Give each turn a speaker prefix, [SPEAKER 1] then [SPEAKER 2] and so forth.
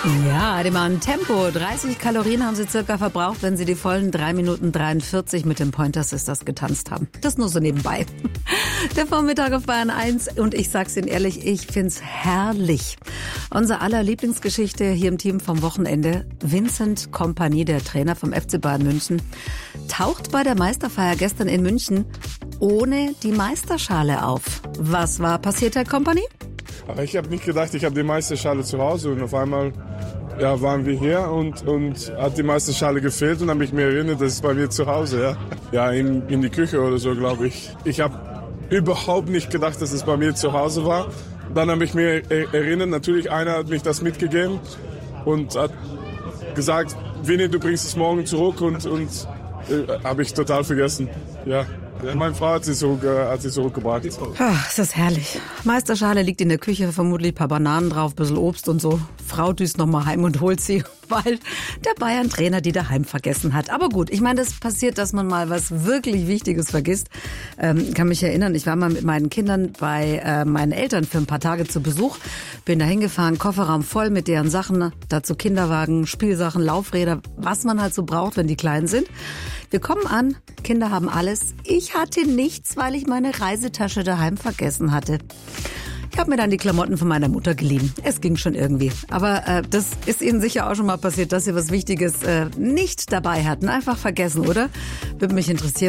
[SPEAKER 1] Ja, die machen Tempo. 30 Kalorien haben sie circa verbraucht, wenn sie die vollen 3 Minuten 43 mit dem Pointer Sisters getanzt haben. Das nur so nebenbei. Der Vormittag auf Bayern 1 und ich sag's Ihnen ehrlich, ich find's herrlich. Unser aller Lieblingsgeschichte hier im Team vom Wochenende. Vincent Kompany, der Trainer vom FC Bayern München, taucht bei der Meisterfeier gestern in München ohne die Meisterschale auf. Was war passiert, Herr Kompany?
[SPEAKER 2] Aber ich habe nicht gedacht, ich habe die Meisterschale zu Hause und auf einmal waren wir hier und hat die Meisterschale gefehlt und habe ich mir erinnert, das ist bei mir zu Hause. Ja, in die Küche oder so, glaube ich. Ich habe überhaupt nicht gedacht, dass es bei mir zu Hause war. Dann habe ich mir erinnert, natürlich einer hat mich das mitgegeben und hat gesagt, Vinny, du bringst es morgen zurück und habe ich total vergessen. Ja. Meine Frau hat sie zurückgebracht.
[SPEAKER 1] Ach, ist das herrlich. Meisterschale liegt in der Küche, vermutlich ein paar Bananen drauf, ein bisschen Obst und so. Frau düst nochmal heim und holt sie, weil der Bayern-Trainer die daheim vergessen hat. Aber gut, ich meine, das passiert, dass man mal was wirklich Wichtiges vergisst. Kann mich erinnern, ich war mal mit meinen Kindern bei meinen Eltern für ein paar Tage zu Besuch. Bin da hingefahren, Kofferraum voll mit deren Sachen. Dazu Kinderwagen, Spielsachen, Laufräder, was man halt so braucht, wenn die klein sind. Wir kommen an, Kinder haben alles. Ich hatte nichts, weil ich meine Reisetasche daheim vergessen hatte. Ich habe mir dann die Klamotten von meiner Mutter geliehen. Es ging schon irgendwie. Aber das ist Ihnen sicher auch schon mal passiert, dass Sie was Wichtiges nicht dabei hatten. Einfach vergessen, oder? Würde mich interessieren.